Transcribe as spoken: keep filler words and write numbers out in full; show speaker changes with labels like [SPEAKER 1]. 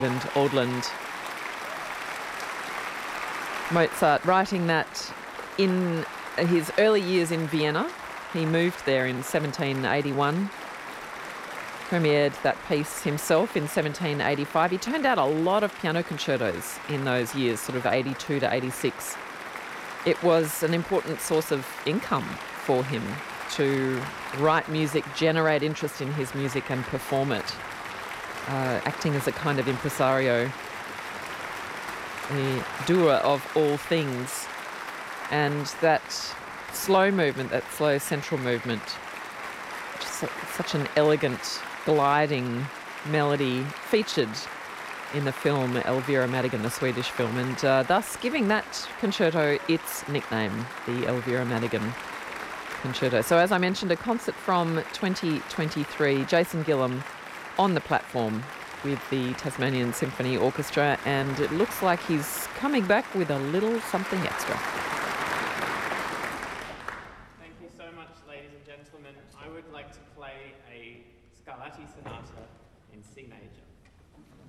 [SPEAKER 1] and Audland. Mozart writing that in his early years in Vienna. He moved there in seventeen eighty-one, premiered that piece himself in seventeen eighty-five. He turned out a lot of piano concertos in those years, sort of eighty-two to eighty-six. It was an important source of income for him to write music, generate interest in his music and perform it, uh, acting as a kind of impresario, the doer of all things. And that slow movement, that slow central movement, which is such an elegant, gliding melody, featured in the film Elvira Madigan, the Swedish film, and uh, thus giving that concerto its nickname, the Elvira Madigan Concerto. So as I mentioned, a concert from twenty twenty-three, Jason Gillam on the platform with the Tasmanian Symphony Orchestra, and it looks like he's coming back with a little something extra.
[SPEAKER 2] Thank you so much, ladies and gentlemen. I would like to play a Scarlatti Sonata in C major.